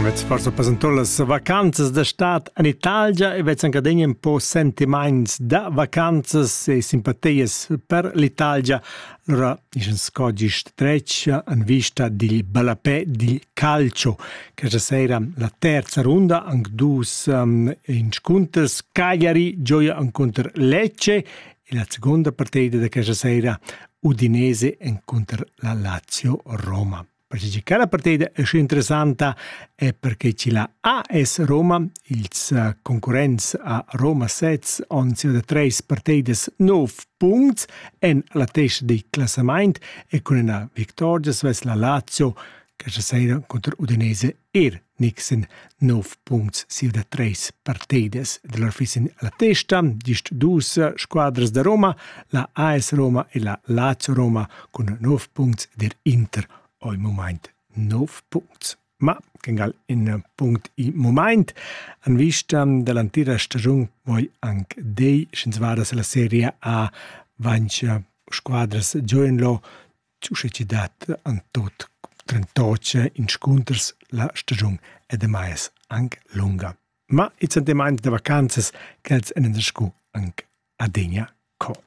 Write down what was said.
Vez forza pasantolas vacanzas d'estat in Italia e vez anche un po' sentimains da vacanzas e simpatias per l'Italia. Allora, isen scogist treccia in vista di balapè di calcio, che sera la terza ronda, anche dus inconters, Cagliari gioia incontro Lecce e la seconda partita di questa sera Udinese incontro la Lazio Roma. Perché quella partita è interessante è perché c'è la AS Roma, ils concorrents a Roma 7 hanno da 3 partite 9 punti e la testa del classamento e con una vittoria verso la Lazio che sera contro Udinese nixen 9 punti sia da 3 partite. Della fissin la testa, gist dus squadras da Roma, la AS Roma e la Lazio Roma con 9 punti der Inter al moment 9 punti. Ma, che in punct i moment, in vista dell'antira stagione, voi anche dei, scienziadas la Serie A, vanci squadras gioinlo, ci dat an tot 38 inconters la stagione è de mais anche lunga. Ma i sentimenti de vacanzas che els en scu anche a degna co.